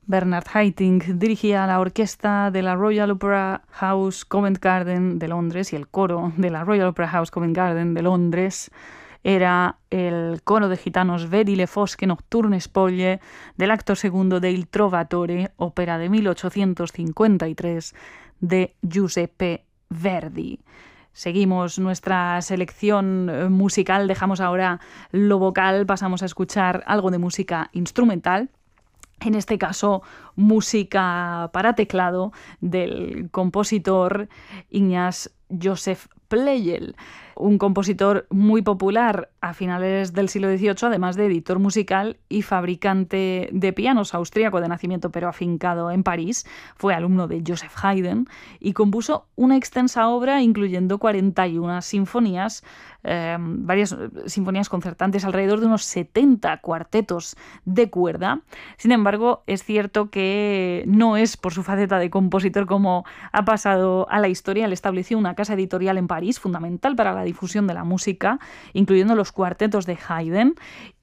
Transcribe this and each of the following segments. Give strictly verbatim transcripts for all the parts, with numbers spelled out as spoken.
Bernard Haitink dirigía la orquesta de la Royal Opera House Covent Garden de Londres y el coro de la Royal Opera House Covent Garden de Londres era el coro de gitanos Vedi le Fosche Notturne Spoglie del acto segundo de Il Trovatore, ópera de mil ochocientos cincuenta y tres de Giuseppe Verdi. Seguimos nuestra selección musical, dejamos ahora lo vocal, pasamos a escuchar algo de música instrumental. En este caso, música para teclado del compositor Ignaz Joseph Pleyel, un compositor muy popular a finales del siglo dieciocho, además de editor musical y fabricante de pianos, austríaco de nacimiento pero afincado en París. Fue alumno de Joseph Haydn y compuso una extensa obra incluyendo cuarenta y una sinfonías, eh, varias sinfonías concertantes, alrededor de unos setenta cuartetos de cuerda. Sin embargo, es cierto que no es por su faceta de compositor como ha pasado a la historia. Él estableció una casa editorial en París, fundamental para la difusión de la música, incluyendo los cuartetos de Haydn,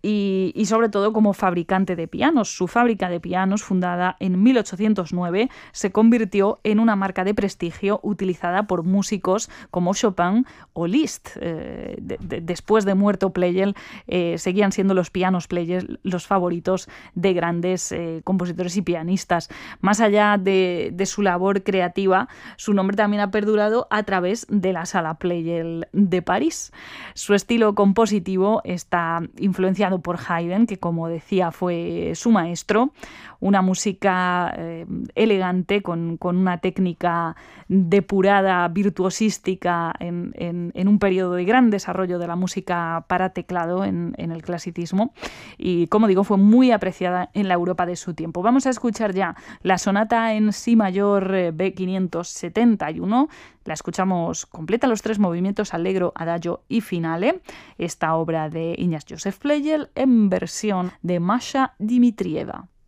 y, y sobre todo como fabricante de pianos. Su fábrica de pianos, fundada en mil ochocientos nueve, se convirtió en una marca de prestigio utilizada por músicos como Chopin o Liszt. Eh, de, de, después de muerto Pleyel, eh, seguían siendo los pianos Pleyel los favoritos de grandes eh, compositores y pianistas. Más allá de, de su labor creativa, su nombre también ha perdurado a través de la Sala Pleyel de París. Su estilo compositivo está influenciado por Haydn, que como decía fue su maestro, una música eh, elegante con, con una técnica depurada, virtuosística en, en, en un periodo de gran desarrollo de la música para teclado en, en el clasicismo, y como digo fue muy apreciada en la Europa de su tiempo. Vamos a escuchar ya la sonata en si mayor B quinientos setenta y uno. La escuchamos completa, los tres movimientos, allegro, adagio y finale. Esta obra de Ignaz Joseph Pleyel en versión de Masha Dmitrieva.